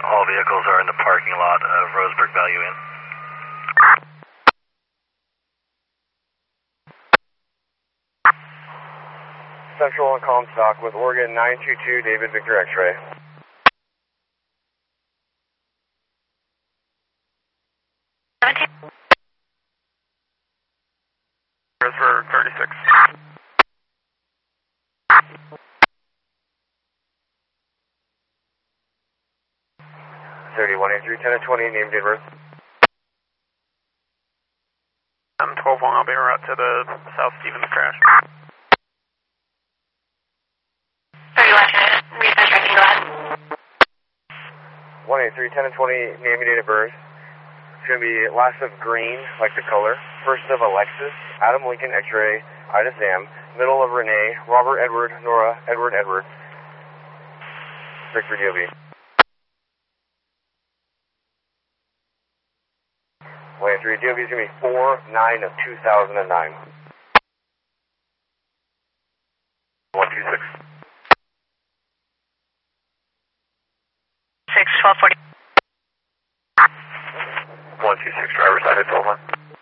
all vehicles are in the parking lot of Roseburg Value Inn. Central and Comstock with Oregon 922 David Victor X-ray. Roseburg 36. 3183, 10 and 20, name, date of birth. 12 1, I'll be en route to the South Stevens crash. 31, research, I can go ahead. 183, 10 and 20, name and date of birth. It's going to be last of green, like the color. First of Alexis, Adam Lincoln X-ray, Ida Sam. Middle of Renee, Robert Edward, Nora Edward Edward. Victor DOB. 183, DOB is going to be 4/9 of 2009. 126. 6/12/40. 126, driver side at 12 1.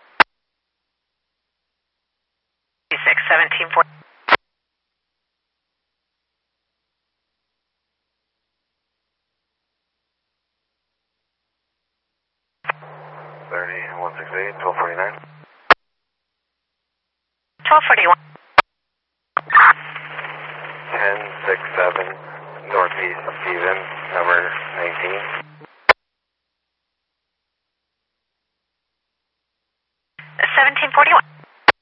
6/17/40. 168, 1249. 12/41. 1067 Northeast Stevens, number 19. 17/41.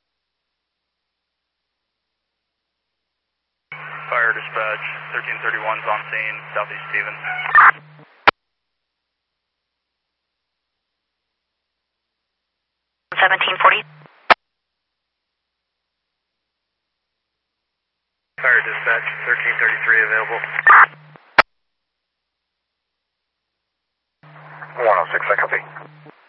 Fire dispatch, 1331's on scene, Southeast Stevens. 17/40. Fire dispatch, 1333 available. 106, I copy.